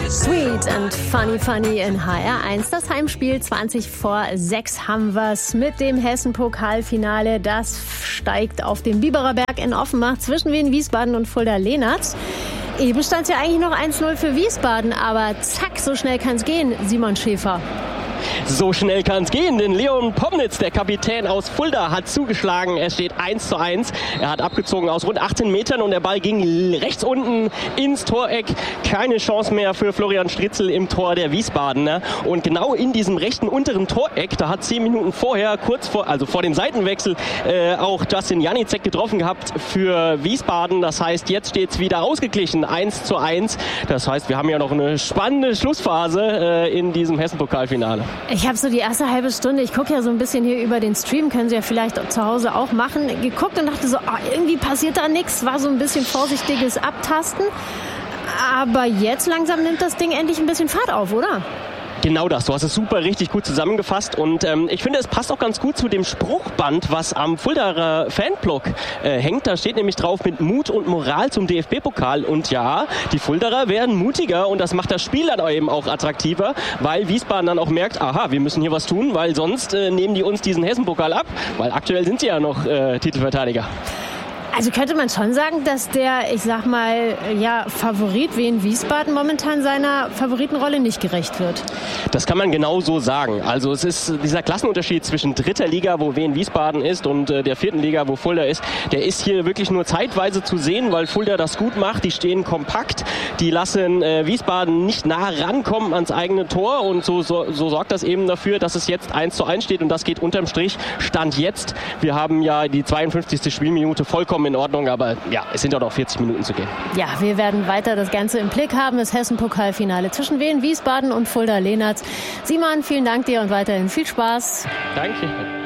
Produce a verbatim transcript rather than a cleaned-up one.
Sweet and Funny Funny in H R eins. Das Heimspiel zwanzig vor sechs haben wir's mit dem Hessen-Pokalfinale. Das steigt auf dem Biberer Berg in Offenbach zwischen Wien Wiesbaden und Fulda-Lehnertz. Eben stand es ja eigentlich noch eins null für Wiesbaden, aber zack, so schnell kann's gehen, Simon Schäfer. So schnell kann es gehen, denn Leon Pomnitz, der Kapitän aus Fulda, hat zugeschlagen. Es steht eins zu eins. Er hat abgezogen aus rund achtzehn Metern und der Ball ging rechts unten ins Toreck. Keine Chance mehr für Florian Stritzel im Tor der Wiesbadener. Und genau in diesem rechten unteren Toreck, da hat zehn Minuten vorher, kurz vor, also vor dem Seitenwechsel, äh, auch Justin Janicek getroffen gehabt für Wiesbaden. Das heißt, jetzt steht es wieder ausgeglichen, eins zu eins. Das heißt, wir haben ja noch eine spannende Schlussphase äh, in diesem Hessen-Pokalfinale. Ich habe so die erste halbe Stunde, ich gucke ja so ein bisschen hier über den Stream, können Sie ja vielleicht zu Hause auch machen, geguckt und dachte so, oh, irgendwie passiert da nichts, war so ein bisschen vorsichtiges Abtasten. Aber jetzt langsam nimmt das Ding endlich ein bisschen Fahrt auf, oder? Genau das, du hast es super richtig gut zusammengefasst und ähm, ich finde, es passt auch ganz gut zu dem Spruchband, was am Fuldaer Fanblock äh, hängt. Da steht nämlich drauf mit Mut und Moral zum D F B-Pokal und ja, die Fuldaer werden mutiger und das macht das Spiel dann eben auch attraktiver, weil Wiesbaden dann auch merkt, aha, wir müssen hier was tun, weil sonst äh, nehmen die uns diesen Hessen-Pokal ab, weil aktuell sind sie ja noch äh, Titelverteidiger. Also könnte man schon sagen, dass der, ich sag mal, ja, Favorit Wien Wiesbaden momentan seiner Favoritenrolle nicht gerecht wird? Das kann man genau so sagen. Also es ist dieser Klassenunterschied zwischen dritter Liga, wo Wien Wiesbaden ist, und äh, der vierten Liga, wo Fulda ist, der ist hier wirklich nur zeitweise zu sehen, weil Fulda das gut macht. Die stehen kompakt, die lassen äh, Wiesbaden nicht nah rankommen ans eigene Tor und so, so, so sorgt das eben dafür, dass es jetzt eins zu eins steht und das geht unterm Strich Stand jetzt. Wir haben ja die zweiundfünfzigste Spielminute vollkommen in Ordnung, aber ja, es sind doch noch vierzig Minuten zu gehen. Ja, wir werden weiter das Ganze im Blick haben. Das Hessen-Pokalfinale zwischen Wien Wiesbaden und Fulda-Lehnertz. Simon, vielen Dank dir und weiterhin viel Spaß. Danke.